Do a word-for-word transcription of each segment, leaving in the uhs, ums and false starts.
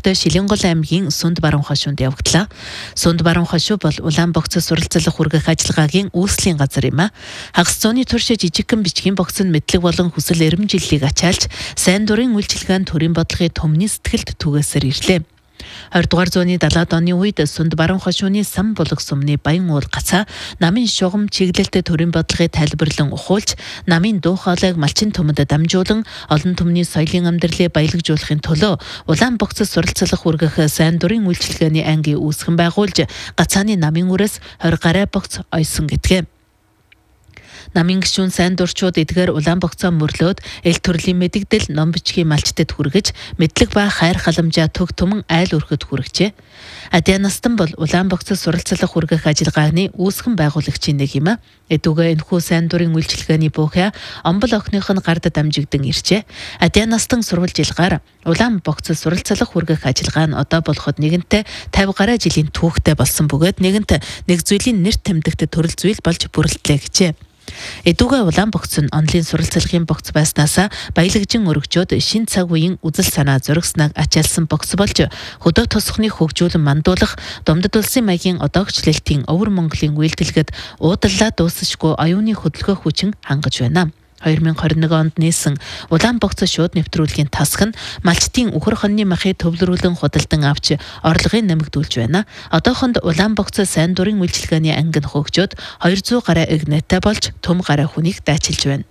өглөө Шилэнгол аймгийн Сүнд баруун хошуунд явагдлаа. Сүнд баруун хошуу бол Улаанбагц суралцлах хүргэх ажиллагаагийн үүслийн газар юм а. Хагас зууны турш жижигхэн бичгийн богц нь мэдлэг болон хүсэл эрмжиллийг ачаалж, сайн дурын үйлчилгээнд төрийн бодлогын төмний сэтгэлд түгээсээр ирлээ. Хоёрдугаар зууны далаад оны үед Сүнд баруун хошууны сан булаг сумны баян уул гацаа намын шугам чиглэлтэй төрийн бодлогыг тайлбарлан ухуулж, намын дуу хоолойг малчин түмэд дамжуулан олон түмний соёлын амьдралыг баялагжуулахын төлөө Улаанбагц суралцлах хүргэх сайн дурын үйлчилгээний ангийн үүсгэн байгуулж, гацааны намын үрээс хорь гарай богц ойсон гэдгээ. Намын гишүүн сайн дурчууд эдгээр Улаанбагцаа мөрлөөд эл төрлийн мэдэгдэл ном бичгийн малчтад хүргэж, мэдлэг ба хайр халамжаа төг түмэн айл өрхөд хүргэжээ. Адиа настан бол Улаанбагц суралцлах хүргэх ажиллагааны үүсгэн байгуулагчийн нэг юм а. Эдүгээ энэхүү сайн дурын үйлчилгээний бүхэ омбол охиных нь гард дамжигдан иржээ. Адиа настан сурвалжилгаар Улаанбагц суралцлах хүргэх ажиллагаа нь одоо болоход нэгэнтээ тавь гаруй жилийн түүхтэй болсон бөгөөд нэгэнт нэг зүйлийн нэр тэмдэгт төрөл зүйл болж бүрэлдлээ гэжээ. Эдүгээ Улаанбагц нь онлын суралцлагын богц байснаас баялагжин өргөжөөд шин цаг үеийн үзэл санаа зөргснаг ачаалсан богц болж, хөдөө тосхны хөгжүүлэн мандуулах, Думдад улсын маягийн одоогчлэлтийн өвөр Монголын үйлдэлгэд уудаллаа дуусшгүй оюуны хөдөлгөөх хүчин хангаж байна. хоёр мянга хорин нэг онд нээсэн Улаанбагц шууд нэвтрүүлгийн тасх нь малчтын үхэр хоньны махыг төвлөрүүлэн худалдан авч орлогыг нэмэгдүүлж байна. Одоохонд Улаанбагц сайн дурын үйлчилгээний анги нь хөгжөөд хоёр зуун гаруй игнэтэй болж төм гаруй хүнийг дайчилж байна.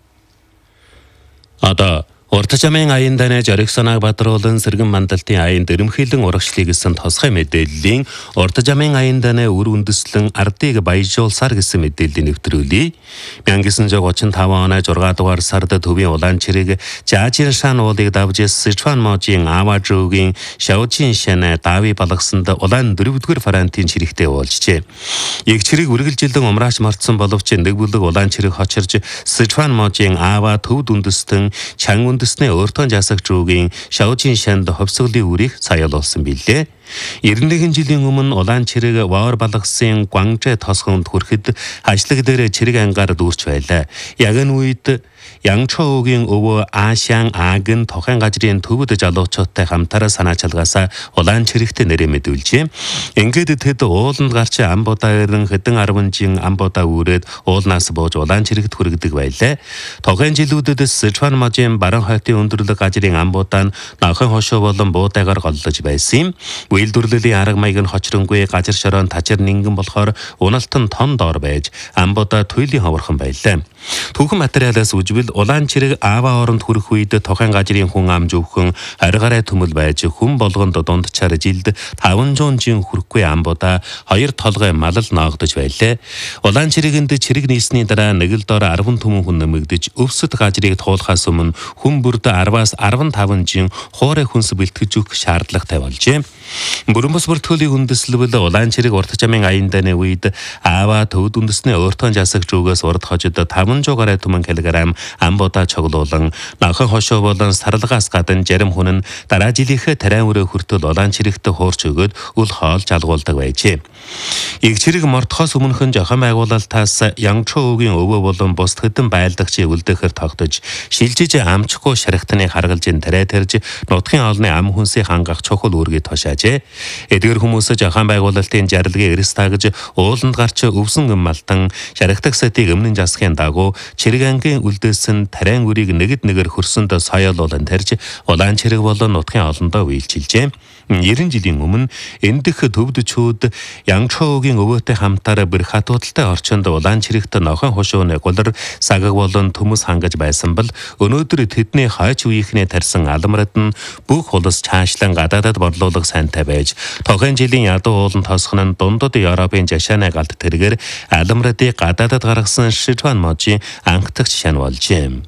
Одоо Урт жамын аян данэ жарих санааг бадруулан сэргэн мандалтын аянд эрэмхийлэн урагшлыг гэсэн тосгой мэдээллийн урт жамын аян данэ үр үндэслэн ардыг баяжуулсаар гэсэн мэдээллийн нэвтрүүлээ. мянга девятьсот тридцать пять оны зургаан дугаар сард төвийн улаан чирэг Жаажин шан уулыг давж Сычуан можийн Аважуугийн Шаожин шанаа дави балгасанд улаан дөрөвдүгээр фарантын чирэгтэй уулжжээ. Иг чирэг үргэлжилэн умраач мартсан боловч нэг бүлэг улаан чирэг хочирж Сычуан можийн Ава төвд үндэстэн чан үндэснээ өөртөө жасагч руугийн Шаожин шанд ховсголын үрийг цаялуулсан билээ. эрдэнэ нэгэн жилийн өмнө улаан чирэг Воор балгасын Гуанжэ тосгонд хүрэхэд ажлаг дээр чирэг ангаар дүүрч байлаа. Яг энэ үед Янчоогийн өвөө Аашан Аагийн тохон газрын төвд залуучуудтай хамтараа санаачилгаасаа улаан чирэгт нэрээ мэдүүлжээ. Ингээд тэд ууланд гарч амбуудаа ирэн хэдэн арван жин амбуудаа үрээд уулнаас бууж улаан чирэгт хүргэдэг байлаа. Тохон жилүүдэд Сычуан можийн баран хойтын өндөрлөг газрын амбуудаа нахан хошоо болон буудаагаар голлож байсан юм. Үйлдвэрлэлийн арга маяг нь хочронгүй газар шороон тачир нингэн болохоор уналтан том доор байж амбуудаа туйлын ховорхон байлаа. Түүхэн материалаас үжвэл улаан чирэг Ава оронд хүрэх үед тохон газрын хүн амж өвхөн хорь гарай төмөл байж хүн болгонд дундчаар жилд таван зуун жин хүрэхгүй амбуудаа хоёр толгой малал ноогдож байлаа. Улаан чирэгэнд чирэг нийсний дараа нэг л доор арван түмэн хүн нэмэгдэж өвсөд газрыг туулахаас өмнө хүн бүрд араваас арван таван жин хоорой хүнс бэлтгэж өгөх шаардлагатай болжээ. Бүрэн бус бүртгөлийн үндэслэл улаан чирэг урт жамын аян даны үед Ава төвд үндэснээ өөртөө жасагч рүүгээс урд хожид таван зуун гаруй түмэн килограмм амбуудаа чоглуулан нахан хошоо болон сарлагаас гадна зарим хүн нь дараа жилийнхээ тариан өрөө хүртэл улаан чирэгт хуурч өгөөд үл хоол жалгуулдаг байжээ. Иг чирэг мортохоос өмнөхөн зохион байгуулалтаас Янчоогийн өвөө болон бус хэдэн байлдагчийг үлдээхээр тогтож шилжиж амчихгүй шархтны харгалжин тариа тарж нутгийн олны ам хүнсийг хангах чухал үүргийг тушаажээ. Эдгээр хүмүүс зохион байгуулалтын зарилгыг эрс тагж ууланд гарч өвсөн гэммалтан шархтаг сэтийг өмнө засахын дагуу чирэг ангийн үлдээсэн тариан үрийг нэгд нэгээр хөрсөнд соёолуулан тарж улаан чирэг болон нутгийн олондоо үйлчилжээ. нэрэн жилийн өмнө эндэх төвд чүүд Янчоогийн өвөөтэй хамтаараа бэр хатуудалтай орчинд улаан чирэгт нохон хошууны гулар сагаг болон төмөс хангаж байсан бол өнөөдөр тэдний хойч үеийнхний тарьсан алмрад нь бүх хулс чаашлан гадаадад борлуулах сайнтай байж тохон жилийн ядуу уулан тосхон нь дундад Европын жашаанаа галт тэргээр алмрадыг гадаадад гаргасан Сычуан можийн анхдагч шан болжээ.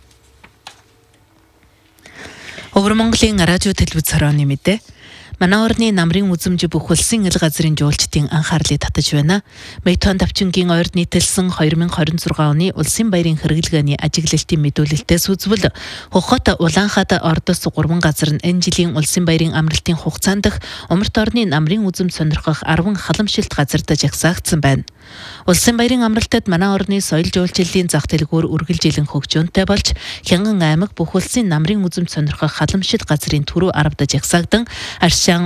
Өвөр Монголын радио телевиз хорооны мэдээ. Манай орны намрын үзэмж бүх улсын ил газрын жуулчдын анхаарлыг татаж байна. Мэйтон давчингийн ойрд нийтэлсэн хоёр мянга хорин зургаан оны улсын баярын хэрэглгээний ажиглалтын мэдүүлэлтээс үзвэл хохот Улаанхад ордос гурван газар нь энэ жилийн улсын баярын амралтын хугацаанд дах умарт орны намрын үзэм сонирхох арван халамшилт газарт жагсаагдсан байна. Улсын баярын амралтад манай орны соёл жуулчлалын зах дэлгүүр үргэлжилэн хөгжөөнтэй болж Хянган аймаг бүх улсын намрын үзэм сонирхох халамшилт газрын түрүү арвд жагсаагдан аршаан